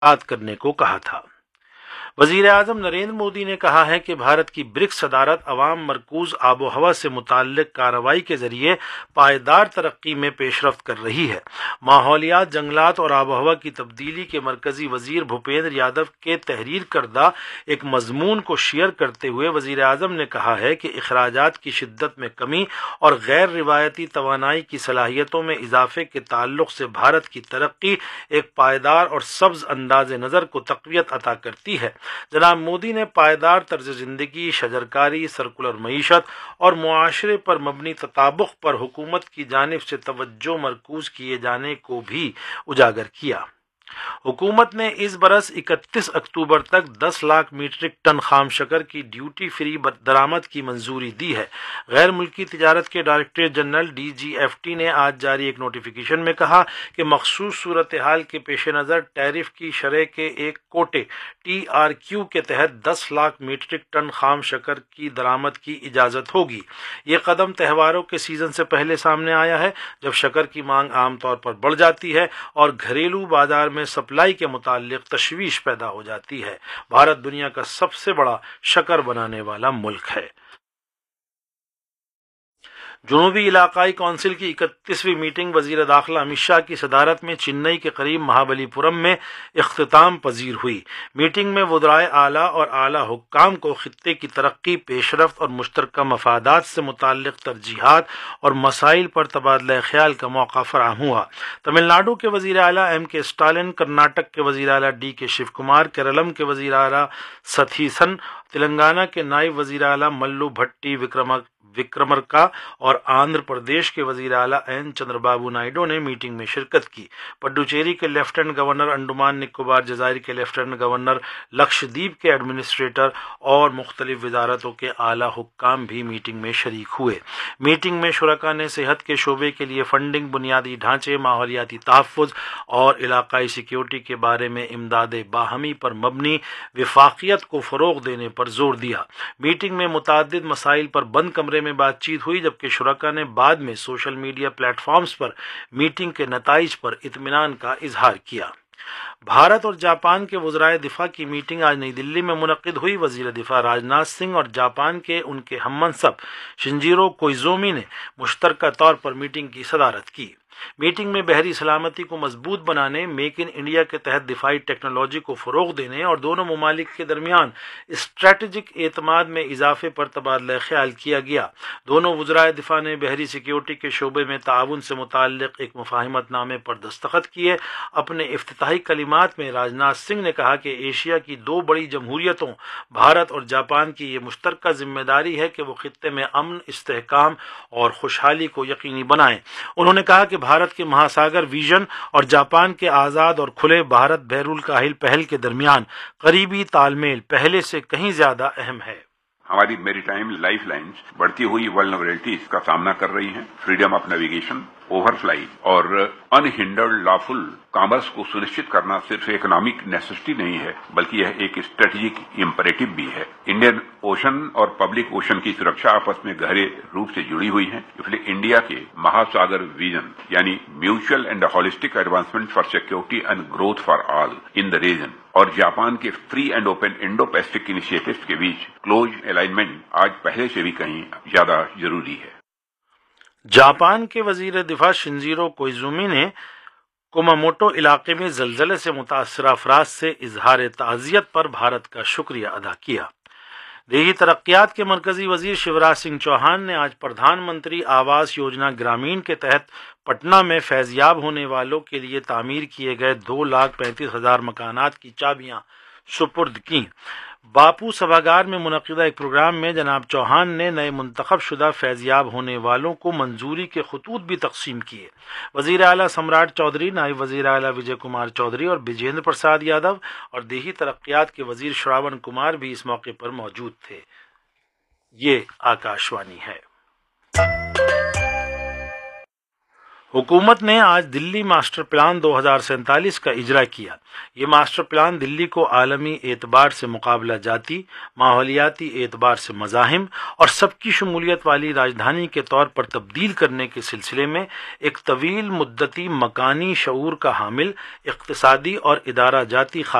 बात करने को कहा था। वजीर आजम नरेंद्र मोदी ने कहा है कि भारत की ब्रिक्स सदारत अवाम मरकूज आबो हवा से मुताल्लिक कार्रवाई के जरिए पायदार तरक्की में पेशरफ्त कर रही है। माहौलियात, जंगलात और आबो हवा की तब्दीली के मरकजी वजीर भूपेंद्र यादव के तहरीर करदा एक मजमून को शेयर करते हुए वजीर आजम ने कहा है कि अखराजात की शिद्दत में कमी और गैर रिवायती तवानाई की सलाहियतों में इजाफे के ताल्लुक से भारत की तरक्की एक पायदार और सब्ज अंदाज नज़र को तक़वियत अता करती है। जनाब मोदी ने पायदार तर्ज जिंदगी, शजरकारी, सर्कुलर मईशत और मुआशरे पर मबनी तताबुक पर हुकूमत की जानिब से तवज्जो मरकूज किए जाने को भी उजागर किया। हुकूमत ने इस बरस 31 अक्टूबर तक 10 लाख मीट्रिक टन खाम शक्कर की ड्यूटी फ्री दरामद की मंजूरी दी है। गैर मुल्की तिजारत के डायरेक्टर जनरल DGFT ने आज जारी एक नोटिफिकेशन में कहा कि मखसूस सूरत हाल के पेश नज़र टैरिफ की शरह के एक कोटे TRQ के तहत 10 लाख मीट्रिक टन खाम शक्कर की दरामद की इजाज़त होगी। ये कदम त्योहारों के सीज़न से पहले सामने आया है, जब शक्कर की मांग आमतौर पर बढ़ जाती है और घरेलू बाजार में सप्लाई के मुताल्लिक तशवीश पैदा हो जाती है। भारत दुनिया का सबसे बड़ा शक्कर बनाने वाला मुल्क है। जनूबी इलाकाई कौंसिल की 31वीं मीटिंग वजीर दाखिला अमित शाह की सदारत में चेन्नई के करीब महाबलीपुरम में इख्तिताम पजीर हुई। मीटिंग में वज़राए आला और आला हुक्काम को खित्ते की तरक्की, पेशरफ्त और मुश्तरका मफादात से मुताल्लिक तरजीहात और मसाइल पर तबादला ख्याल का मौका फराहम हुआ। तमिलनाडु के वज़ीर आला MK स्टालिन, कर्नाटक के वज़ीर आला DK शिव कुमार, केरलम के वज़ीर आला सथीसन, तेलंगाना के नायब वज़ीर आला मल्लू भट्टी विक्रमरका और आंध्र प्रदेश के वज़ीर आला N चंद्रबाबू नायडू ने मीटिंग में शिरकत की। पुडुचेरी के लेफ्टिनेंट गवर्नर, अंडमान निकोबार जज़ायर के लेफ्टिनेंट गवर्नर, लक्षद्वीप के एडमिनिस्ट्रेटर और मुख्तलिफ वजारतों के आला हुक्काम भी मीटिंग में शरीक हुए। मीटिंग में शुरका ने सेहत के शोबे के लिए फंडिंग, बुनियादी ढांचे, माहौलियाती तहफ़्फ़ुज़ और इलाकाई सिक्योरिटी के बारे में इमदाद बाहमी पर मबनी विफाकियत को फ़रोग़ देने पर जोर दिया। मीटिंग में मुताद्दिद मसाइल पर बंद कमरे में बातचीत हुई, जबकि शुरका ने बाद में सोशल मीडिया प्लेटफॉर्म्स पर मीटिंग के नताइज पर इत्मीनान का इजहार किया। भारत और जापान के वज़राए दिफा की मीटिंग आज नई दिल्ली में मुनक्किद हुई। वज़ीर दिफा राजनाथ सिंह और जापान के उनके हममनसब शिंजिरो कोइज़ोमी ने मुश्तरका तौर पर मीटिंग की सदारत की। मीटिंग में बहरी सलामती को मजबूत बनाने, मेक इन इंडिया के तहत दिफाई टेक्नोलॉजी को फ़रोग़ देने और दोनों ममालिक के दरमियान स्ट्रेटजिक एतमाद में इजाफे पर तबादला ख्याल किया गया। दोनों वज़राए दिफा ने बहरी सिक्योरिटी के शोबे में ताउन से मुताल्लिक़ एक मुफ़ाहिमतनामे पर दस्तखत किए। अपने इफ्तिताही कलिमात में राजनाथ सिंह ने कहा कि एशिया की दो बड़ी जमहूरियतों भारत और जापान की ये मुश्तरका जिम्मेदारी है कि वो खित्ते में अमन, इस्तेहकाम और खुशहाली को यकीनी बनाएं। उन्होंने कहा कि भारत के महासागर विजन और जापान के आज़ाद और खुले भारत बहरुल काहिल पहल के दरमियान करीबी तालमेल पहले से कहीं ज्यादा अहम है। हमारी मैरीटाइम लाइफ लाइन्स बढ़ती हुई वल्नरेबिलिटीज का सामना कर रही हैं। फ्रीडम ऑफ नेविगेशन, ओवरफ्लाई और अनहिंडर्ड लॉफुल कॉमर्स को सुनिश्चित करना सिर्फ इकोनॉमिक नेसेसिटी नहीं है, बल्कि यह एक स्ट्रेटेजिक इम्परेटिव भी है। इंडियन ओशन और पब्लिक ओशन की सुरक्षा आपस में गहरे रूप से जुड़ी हुई है। इसलिए इंडिया के महासागर विजन यानी mutual and holistic advancement for security and growth for all in the reason और जापान के free and open Indo Pacific initiatives के बीच क्लोज अलाइनमेंट आज पहले से भी कहीं ज्यादा जरूरी है। जापान के वजीर दिफा शिंजिरो कोइज़ुमी ने कुमामोटो इलाके में जलजले से मुतासर अफराद से इजहार ताज़ियत पर भारत का शुक्रिया अदा किया। देही तरक्यात के मरकजी वजीर शिवराज सिंह चौहान ने आज प्रधानमंत्री आवास योजना ग्रामीण के तहत पटना में फैज़याब होने वालों के लिए तामीर किए गए 2,35,000 मकानात की चाबियां सुपुर्द की। बापू सभागार में मुनक़िदा एक प्रोग्राम में जनाब चौहान ने नए मुंतखब शुदा फैज़याब होने वालों को मंजूरी के खतूत भी तकसीम किए। वज़ीर आला सम्राट चौधरी, नायब वज़ीर आला विजय कुमार चौधरी और विजेंद्र प्रसाद यादव और देही तरक्यात के वज़ीर श्रावण कुमार भी इस मौके पर मौजूद थे। ये आकाशवाणी है। حکومت نے آج دلی ماسٹر پلان 2047 کا اجرا کیا۔ یہ ماسٹر پلان دلی کو عالمی اعتبار سے مقابلہ جاتی، ماحولیاتی اعتبار سے مزاحم اور سب کی شمولیت والی راجدھانی کے طور پر تبدیل کرنے کے سلسلے میں ایک طویل مدتی مکانی شعور کا حامل، اقتصادی اور ادارہ جاتی